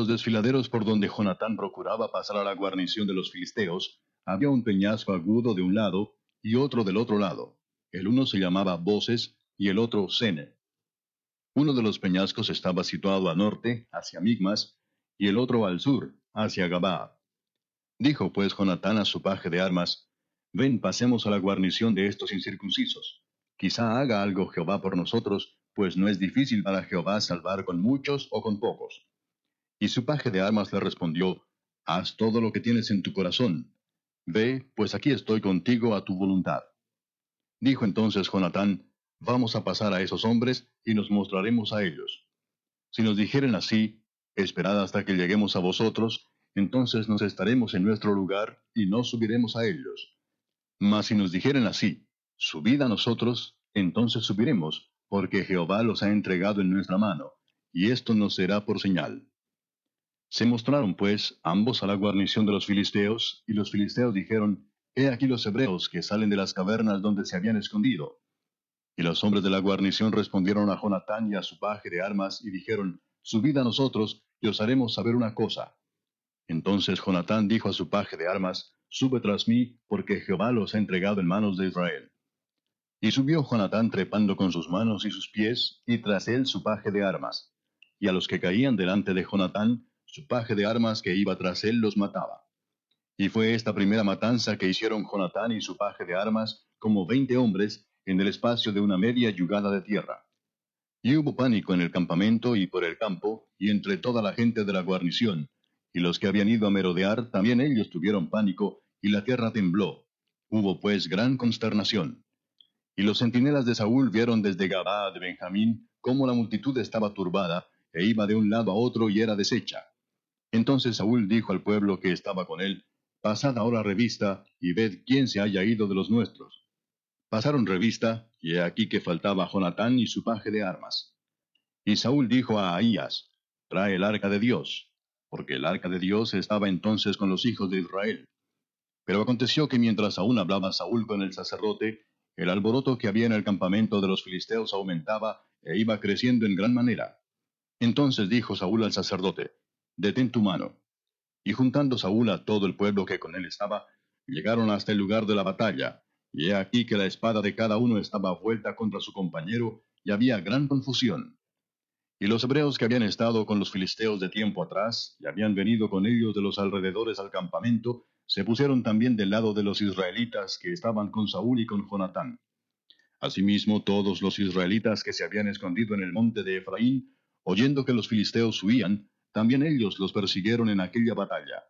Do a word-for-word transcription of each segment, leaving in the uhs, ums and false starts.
los desfiladeros por donde Jonatán procuraba pasar a la guarnición de los filisteos, había un peñasco agudo de un lado y otro del otro lado. El uno se llamaba Boses y el otro Sene. Uno de los peñascos estaba situado al norte, hacia Migmas, y el otro al sur, hacia Gabaa. Dijo pues Jonatán a su paje de armas: Ven, pasemos a la guarnición de estos incircuncisos. Quizá haga algo Jehová por nosotros, pues no es difícil para Jehová salvar con muchos o con pocos. Y su paje de armas le respondió: Haz todo lo que tienes en tu corazón. Ve, pues aquí estoy contigo a tu voluntad. Dijo entonces Jonatán: Vamos a pasar a esos hombres, y nos mostraremos a ellos. Si nos dijeren así: Esperad hasta que lleguemos a vosotros, entonces nos estaremos en nuestro lugar, y no subiremos a ellos. Mas si nos dijeren así: Subid a nosotros, entonces subiremos, porque Jehová los ha entregado en nuestra mano, y esto nos será por señal. Se mostraron, pues, ambos a la guarnición de los filisteos, y los filisteos dijeron: He aquí los hebreos que salen de las cavernas donde se habían escondido. Y los hombres de la guarnición respondieron a Jonatán y a su paje de armas, y dijeron: Subid a nosotros, y os haremos saber una cosa. Entonces Jonatán dijo a su paje de armas: Sube tras mí, porque Jehová los ha entregado en manos de Israel. Y subió Jonatán trepando con sus manos y sus pies, y tras él su paje de armas. Y a los que caían delante de Jonatán, su paje de armas que iba tras él los mataba. Y fue esta primera matanza que hicieron Jonatán y su paje de armas, como veinte hombres, en el espacio de una media yugada de tierra. Y hubo pánico en el campamento y por el campo, y entre toda la gente de la guarnición. Y los que habían ido a merodear, también ellos tuvieron pánico, y la tierra tembló. Hubo pues gran consternación. Y los centinelas de Saúl vieron desde Gabaa de Benjamín cómo la multitud estaba turbada, e iba de un lado a otro y era deshecha. Entonces Saúl dijo al pueblo que estaba con él: Pasad ahora revista, y ved quién se haya ido de los nuestros. Pasaron revista, y he aquí que faltaba Jonatán y su paje de armas. Y Saúl dijo a Ahías: Trae el arca de Dios, porque el arca de Dios estaba entonces con los hijos de Israel. Pero aconteció que mientras aún hablaba Saúl con el sacerdote, el alboroto que había en el campamento de los filisteos aumentaba e iba creciendo en gran manera. Entonces dijo Saúl al sacerdote: Detén tu mano. Y juntando Saúl a todo el pueblo que con él estaba, llegaron hasta el lugar de la batalla, y he aquí que la espada de cada uno estaba vuelta contra su compañero, y había gran confusión. Y los hebreos que habían estado con los filisteos de tiempo atrás, y habían venido con ellos de los alrededores al campamento, se pusieron también del lado de los israelitas que estaban con Saúl y con Jonatán. Asimismo, todos los israelitas que se habían escondido en el monte de Efraín, oyendo que los filisteos huían, también ellos los persiguieron en aquella batalla.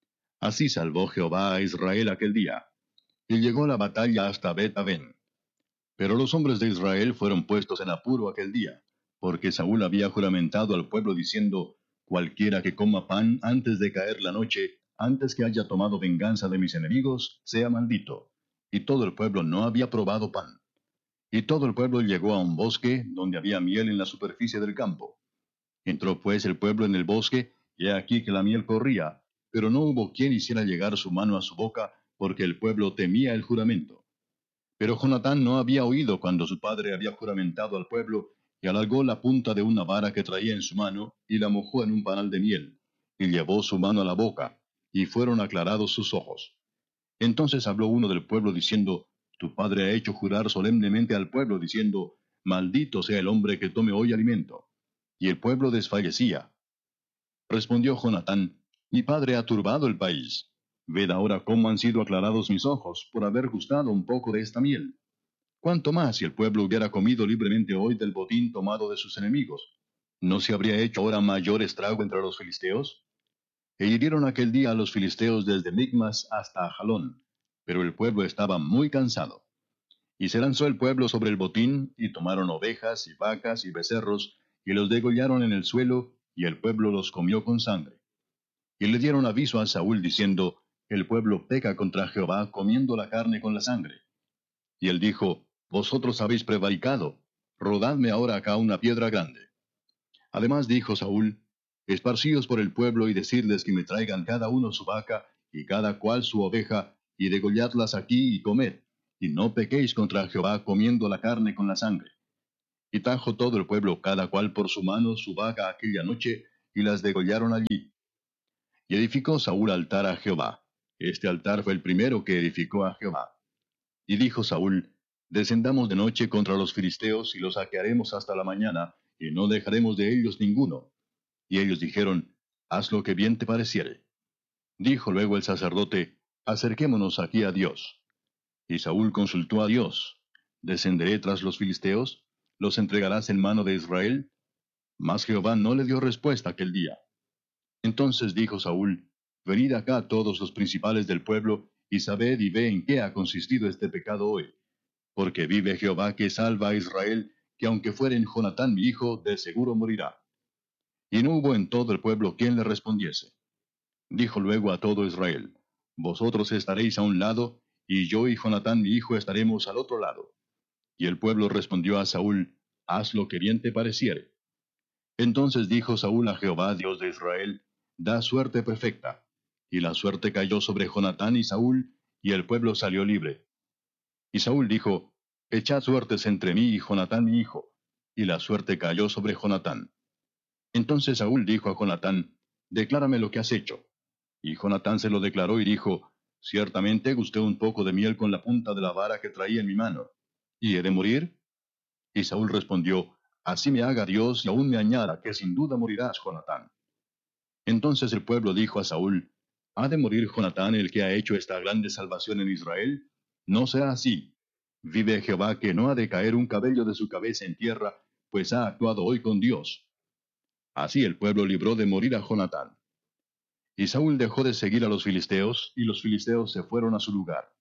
Así salvó Jehová a Israel aquel día. Y llegó la batalla hasta Bet-Aven. Pero los hombres de Israel fueron puestos en apuro aquel día, porque Saúl había juramentado al pueblo diciendo: Cualquiera que coma pan antes de caer la noche, antes que haya tomado venganza de mis enemigos, sea maldito. Y todo el pueblo no había probado pan. Y todo el pueblo llegó a un bosque, donde había miel en la superficie del campo. Entró pues el pueblo en el bosque, y he aquí que la miel corría, pero no hubo quien hiciera llegar su mano a su boca, porque el pueblo temía el juramento. Pero Jonatán no había oído cuando su padre había juramentado al pueblo, y alargó la punta de una vara que traía en su mano, y la mojó en un panal de miel, y llevó su mano a la boca, y fueron aclarados sus ojos. Entonces habló uno del pueblo diciendo: Tu padre ha hecho jurar solemnemente al pueblo, diciendo: Maldito sea el hombre que tome hoy alimento. Y el pueblo desfallecía. Respondió Jonatán: Mi padre ha turbado el país. Ved ahora cómo han sido aclarados mis ojos, por haber gustado un poco de esta miel. ¿Cuánto más si el pueblo hubiera comido libremente hoy del botín tomado de sus enemigos? ¿No se habría hecho ahora mayor estrago entre los filisteos? E hirieron aquel día a los filisteos desde Migmas hasta Ajalón, pero el pueblo estaba muy cansado. Y se lanzó el pueblo sobre el botín, y tomaron ovejas y vacas y becerros, y los degollaron en el suelo, y el pueblo los comió con sangre. Y le dieron aviso a Saúl diciendo: El pueblo peca contra Jehová comiendo la carne con la sangre. Y él dijo: Vosotros habéis prevaricado, rodadme ahora acá una piedra grande. Además dijo Saúl: Esparcíos por el pueblo y decidles que me traigan cada uno su vaca, y cada cual su oveja, y degolladlas aquí y comed, y no pequéis contra Jehová comiendo la carne con la sangre. Y trajo todo el pueblo cada cual por su mano su vaca aquella noche, y las degollaron allí. Y edificó Saúl altar a Jehová. Este altar fue el primero que edificó a Jehová. Y dijo Saúl, descendamos de noche contra los filisteos y los saquearemos hasta la mañana, y no dejaremos de ellos ninguno. Y ellos dijeron, haz lo que bien te pareciere. Dijo luego el sacerdote, acerquémonos aquí a Dios. Y Saúl consultó a Dios, ¿descenderé tras los filisteos? ¿Los entregarás en mano de Israel? Mas Jehová no le dio respuesta aquel día. Entonces dijo Saúl, venid acá todos los principales del pueblo, y sabed y ve en qué ha consistido este pecado hoy. Porque vive Jehová que salva a Israel, que aunque fuere en Jonatán mi hijo, de seguro morirá. Y no hubo en todo el pueblo quien le respondiese. Dijo luego a todo Israel, vosotros estaréis a un lado, y yo y Jonatán mi hijo estaremos al otro lado. Y el pueblo respondió a Saúl, haz lo que bien te pareciere. Entonces dijo Saúl a Jehová, Dios de Israel, da suerte perfecta. Y la suerte cayó sobre Jonatán y Saúl, y el pueblo salió libre. Y Saúl dijo, echad suertes entre mí y Jonatán mi hijo. Y la suerte cayó sobre Jonatán. Entonces Saúl dijo a Jonatán, declárame lo que has hecho. Y Jonatán se lo declaró y dijo, ciertamente gusté un poco de miel con la punta de la vara que traía en mi mano. ¿Y he de morir? Y Saúl respondió, así me haga Dios y aún me añada, que sin duda morirás, Jonatán. Entonces el pueblo dijo a Saúl, ¿ha de morir Jonatán el que ha hecho esta grande salvación en Israel? No sea así. Vive Jehová que no ha de caer un cabello de su cabeza en tierra, pues ha actuado hoy con Dios. Así el pueblo libró de morir a Jonatán. Y Saúl dejó de seguir a los filisteos, y los filisteos se fueron a su lugar.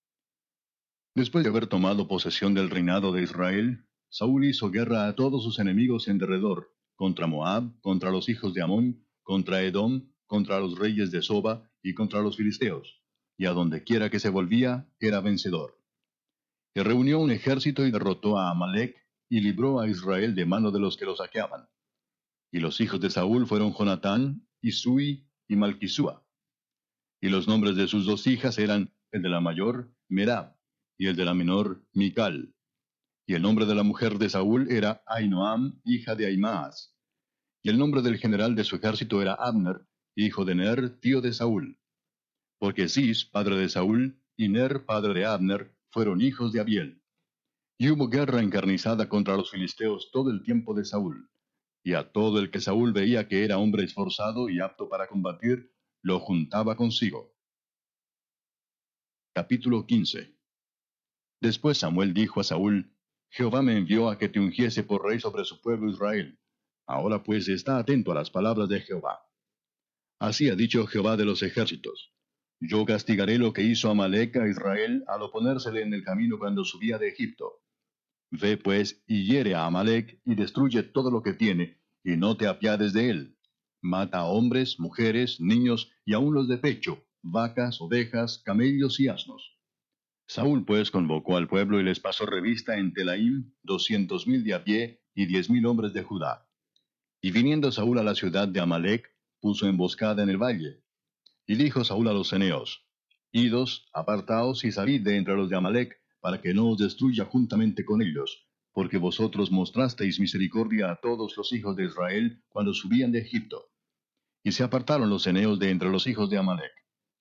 Después de haber tomado posesión del reinado de Israel, Saúl hizo guerra a todos sus enemigos en derredor, contra Moab, contra los hijos de Amón, contra Edom, contra los reyes de Soba y contra los filisteos, y a donde quiera que se volvía, era vencedor. Y reunió un ejército y derrotó a Amalec, y libró a Israel de mano de los que lo saqueaban. Y los hijos de Saúl fueron Jonatán, Isui y Malquisúa. Y los nombres de sus dos hijas eran, el de la mayor, Merab, y el de la menor, Mical. Y el nombre de la mujer de Saúl era Ainoam, hija de Ahimaas. Y el nombre del general de su ejército era Abner, hijo de Ner, tío de Saúl. Porque Cis, padre de Saúl, y Ner, padre de Abner, fueron hijos de Abiel. Y hubo guerra encarnizada contra los filisteos todo el tiempo de Saúl. Y a todo el que Saúl veía que era hombre esforzado y apto para combatir, lo juntaba consigo. Capítulo quince. Después Samuel dijo a Saúl, Jehová me envió a que te ungiese por rey sobre su pueblo Israel. Ahora pues está atento a las palabras de Jehová. Así ha dicho Jehová de los ejércitos. Yo castigaré lo que hizo Amalec a Israel al oponérsele en el camino cuando subía de Egipto. Ve pues y hiere a Amalec y destruye todo lo que tiene, y no te apiades de él. Mata a hombres, mujeres, niños y aun los de pecho, vacas, ovejas, camellos y asnos. Saúl pues convocó al pueblo y les pasó revista en Telaim doscientos mil de a pie y diez mil hombres de Judá. Y viniendo Saúl a la ciudad de Amalec, puso emboscada en el valle. Y dijo Saúl a los ceneos, Idos, apartaos y salid de entre los de Amalec, para que no os destruya juntamente con ellos, porque vosotros mostrasteis misericordia a todos los hijos de Israel cuando subían de Egipto. Y se apartaron los ceneos de entre los hijos de Amalec.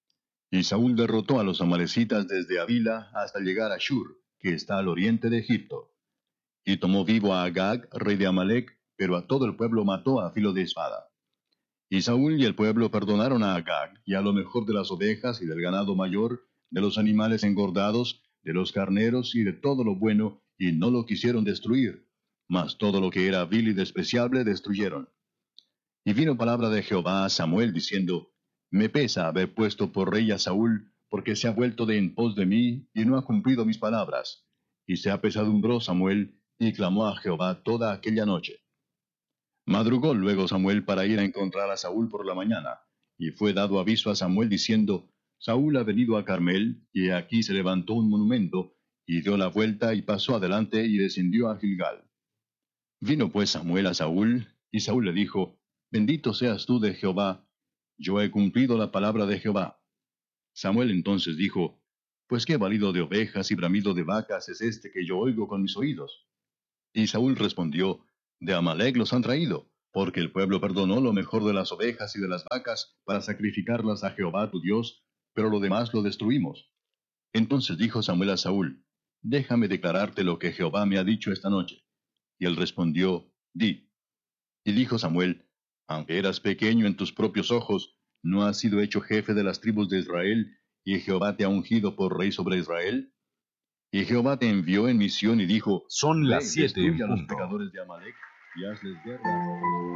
Y Saúl derrotó a los amalecitas desde Avila hasta llegar a Shur, que está al oriente de Egipto. Y tomó vivo a Agag, rey de Amalec, pero a todo el pueblo mató a filo de espada. Y Saúl y el pueblo perdonaron a Agag, y a lo mejor de las ovejas y del ganado mayor, de los animales engordados, de los carneros y de todo lo bueno, y no lo quisieron destruir. Mas todo lo que era vil y despreciable destruyeron. Y vino palabra de Jehová a Samuel diciendo, Me pesa haber puesto por rey a Saúl, porque se ha vuelto de en pos de mí, y no ha cumplido mis palabras. Y se apesadumbró Samuel, y clamó a Jehová toda aquella noche. Madrugó luego Samuel para ir a encontrar a Saúl por la mañana, y fue dado aviso a Samuel diciendo, Saúl ha venido a Carmel, y aquí se levantó un monumento, y dio la vuelta y pasó adelante y descendió a Gilgal. Vino pues Samuel a Saúl, y Saúl le dijo, Bendito seas tú de Jehová, yo he cumplido la palabra de Jehová. Samuel entonces dijo, Pues qué balido de ovejas y bramido de vacas es este que yo oigo con mis oídos. Y Saúl respondió, De Amalec los han traído, porque el pueblo perdonó lo mejor de las ovejas y de las vacas para sacrificarlas a Jehová tu Dios, pero lo demás lo destruimos. Entonces dijo Samuel a Saúl, déjame declararte lo que Jehová me ha dicho esta noche. Y él respondió, di. Y dijo Samuel, aunque eras pequeño en tus propios ojos, ¿no has sido hecho jefe de las tribus de Israel, y Jehová te ha ungido por rey sobre Israel? Y Jehová te envió en misión y dijo, Son las ve, siete en destruye a los punto. pecadores de Amalek, y hazles guerra hasta que los